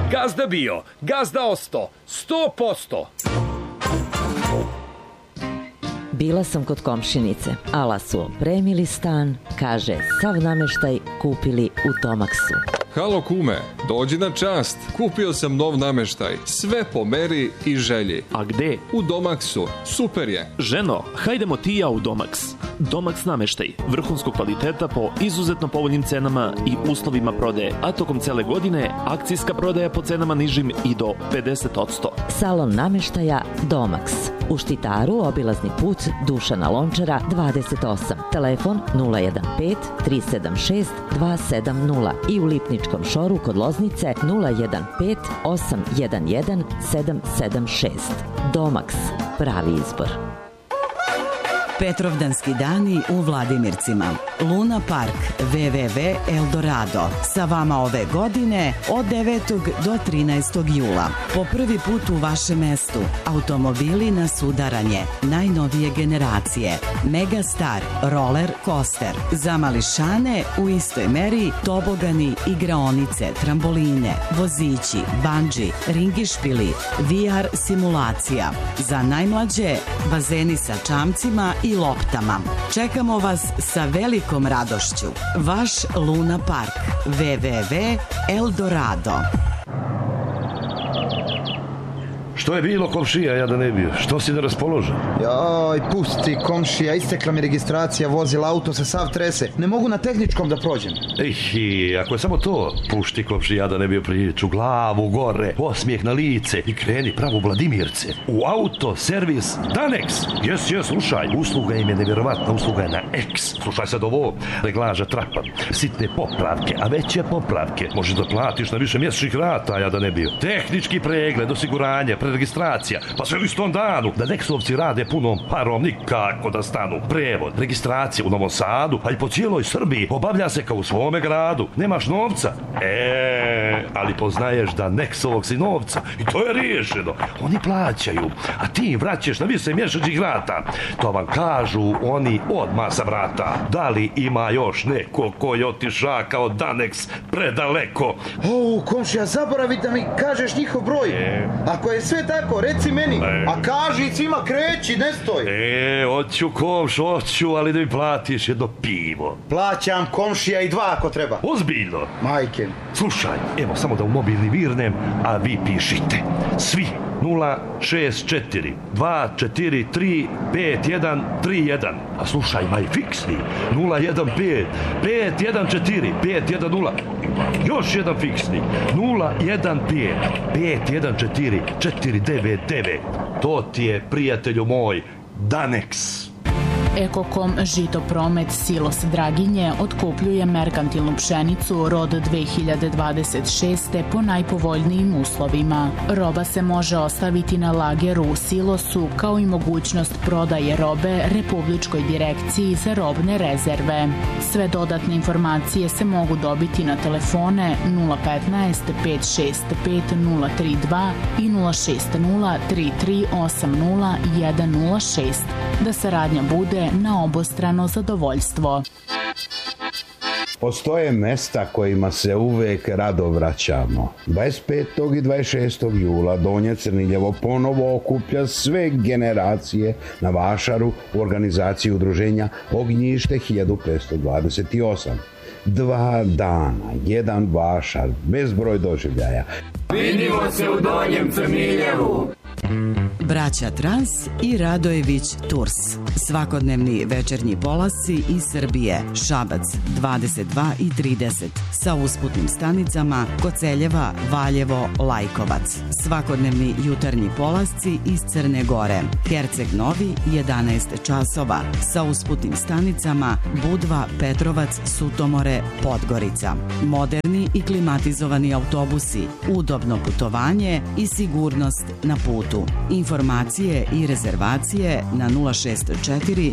Gazda bio, gazda osto, 100%. Bila sam kod komšinice, ala su opremili stan, kaže, sav nameštaj kupili u Tomaksu. Halo kume, dođi na čast, kupio sam nov nameštaj, sve po meri i želji. A gde? U Domaksu, super je. Ženo, hajdemo ti i ja u Domaks. Domaks nameštaj, vrhunskog kvaliteta po izuzetno povoljnim cenama i uslovima prodaje, a tokom cele godine akcijska prodaja po cenama nižim i do 50%. Salon nameštaja Domaks. U Štitaru obilazni put Dušana Lončara 28. Telefon 015 376 270 i u Lipničkom šoru kod Loznice 015 811 776. Domaks, pravi izbor. Petrovdanski dani u Vladimircima. Luna Park, www Eldorado. Sa vama ove godine od 9. do 13. jula. Po prvi put u vašem mestu. Automobili na sudaranje. Najnovije generacije. Megastar, roller coaster. Za mališane u istoj meri tobogani, igraonice, tramboline, vozići, bandži, ringišpili, VR simulacija. Za najmlađe bazeni sa čamcima i loptama. Čekamo vas sa velikom radošću. Vaš Luna Park. www Eldorado. Što je bilo, komšija, ja da ne bio? Što si neraspoložen? Joj, pusti, komšija, istekla mi registracija vozila, auto se sav trese. Ne mogu na tehničkom da prođem. Ako je samo to, pušti, komšija, da ne bio priču, glavu gore, osmijeh na lice i kreni pravo u Vladimirce. U auto servis Danex. Jes, slušaj, usluga im je nevjerovatna, usluga je na X. Slušaj sad ovo, reglaža trapa, sitne popravke, a veće popravke. Možeš da platiš na više mjesečnih rata, ja da ne bio. Tehnički pregled, osiguranje, registracija, pa sve u istom danu. Da Nexovci rade punom parom, nikako da stanu. Prevod, registracija u Novom Sadu, a i po cijeloj Srbiji obavlja se kao u svome gradu. Nemaš novca? Ali poznaješ da Nexovog si novca i to je riješeno. Oni plaćaju, a ti im vraćaš na više mjesečnih rata. To vam kažu oni odmah sa vrata. Da li ima još neko ko je otiša kao Danex predaleko? Komšija, zaboravi da mi kažeš njihov broj. Ako je sve tako, reci meni. A kaži svima, kreći, ne stoj. Hoću, komš, hoću, ali da mi platiš jedno pivo. Plaćam, komšija, i 2 ako treba. Ozbiljno? Majke. Slušaj, evo samo da u mobilni virnem, a vi pišite. Svi 064 243 5131. A slušaj, maj fiksni 015 514 510. Još jedan fiksni 015 514 499. To ti je, prijatelju moj, Danex. Ekokom Žitopromet Silos Draginje otkupljuje merkantilnu pšenicu rod 2026. po najpovoljnijim uslovima. Roba se može ostaviti na lageru u silosu, kao i mogućnost prodaje robe Republičkoj direkciji za robne rezerve. Sve dodatne informacije se mogu dobiti na telefone 015 565 032 i 060 3380 106. Da saradnja bude na obostrano zadovoljstvo. Postoje mesta kojima se uvek rado vraćamo. 25. i 26. jula Donje Crniljevo ponovo okuplja sve generacije na vašaru u organizaciji udruženja Ognjište 1528. 2 dana, jedan vašar, bezbroj doživljaja. Vidimo se u Donjem Crniljevu! Braća Trans i Radojević Tours. Svakodnevni večernji polasci iz Srbije. Šabac 22 i 30 sa usputnim stanicama Koceljeva, Valjevo, Lajkovac. Svakodnevni jutarnji polasci iz Crne Gore. Herceg Novi 11 časova sa usputnim stanicama Budva, Petrovac, Sutomore, Podgorica. Moderni i klimatizovani autobusi, udobno putovanje i sigurnost na putu. Informacije i rezervacije na 064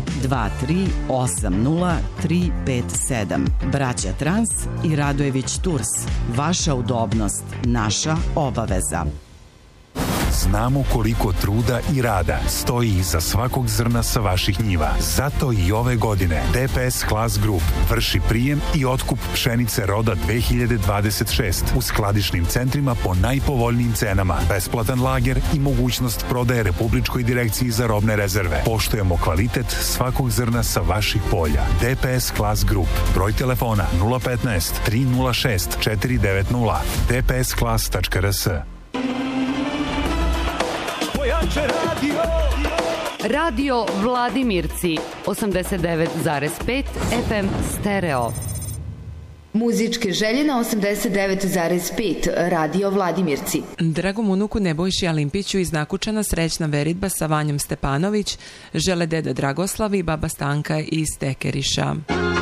2380 357. Braća Trans i Radojević Tours. Vaša udobnost, naša obaveza. znamo koliko truda i rada stoji iza svakog zrna sa vaših njiva. Zato i ove godine DPS Class Group vrši prijem i otkup pšenice roda 2026 u skladišnim centrima po najpovoljnijim cenama, besplatan lager i mogućnost prodaje Republičkoj direkciji za robne rezerve. Poštujemo kvalitet svakog zrna sa vaših polja. DPS Class Group. Broj telefona 015 306 490 dpsclass.rs. Radio Vladimirci 89,5 FM stereo. Muzičke želje na 89,5 Radio Vladimirci. Dragom unuku Nebojši Alimpiću iz Nakučana srećna veritba sa Vanjom Stepanović žele deda Dragoslav i baba Stanka iz Tekeriša.